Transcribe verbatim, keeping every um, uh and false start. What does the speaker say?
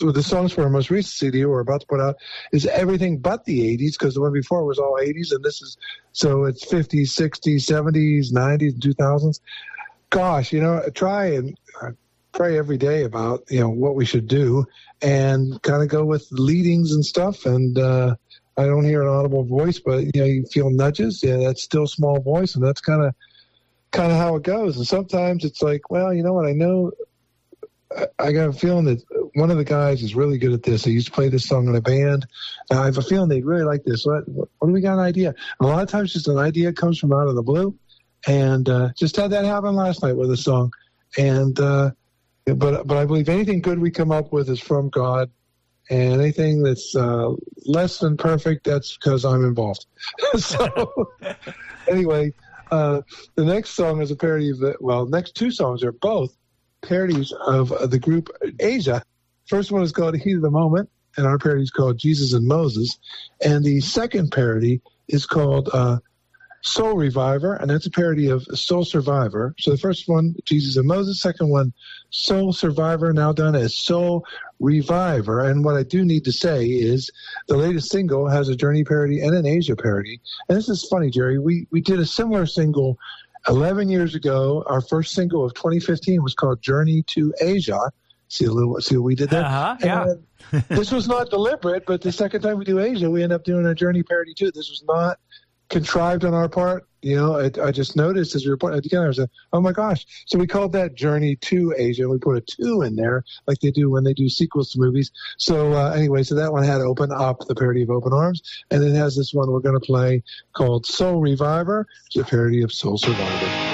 the songs for our most recent C D we're about to put out is everything but the eighties, because the one before was all eighties, and this is, so it's fifties, sixties, seventies, nineties, and two thousands. Gosh, you know, try and uh, pray every day about, you know, what we should do, and kind of go with leadings and stuff. And uh, I don't hear an audible voice, but, you know, you feel nudges. Yeah, that's still small voice, and that's kind of kind of how it goes. And sometimes it's like, well, you know what, I know, I, I got a feeling that one of the guys is really good at this. He used to play this song in a band. And I have a feeling they'd really like this. What, what, what do we got an idea? And a lot of times just an idea comes from out of the blue. And uh, just had that happen last night with a song. And uh, but but I believe anything good we come up with is from God. And anything that's uh, less than perfect, that's because I'm involved. So anyway, uh, the next song is a parody of the, well, next two songs are both parodies of uh, the group Asia. First one is called Heat of the Moment, and our parody is called Jesus and Moses. And the second parody is called uh, Soul Reviver, and that's a parody of Soul Survivor. So the first one, Jesus and Moses. Second one, Soul Survivor, now done as Soul Reviver. And what I do need to say is the latest single has a Journey parody and an Asia parody. And this is funny, Jerry. We we did a similar single eleven years ago. Our first single of twenty fifteen was called Journey to Asia. See a little, see what we did there? Uh-huh, yeah. And this was not deliberate, but the second time we do Asia, we end up doing a Journey parody too. This was not contrived on our part. You know, I, I just noticed as we were putting it together, I was like, oh my gosh. So we called that Journey to Asia. We put a two in there like they do when they do sequels to movies. So uh, anyway, so that one had Open Up, the parody of Open Arms. And it has this one we're going to play called Soul Reviver, which is a parody of Soul Survivor.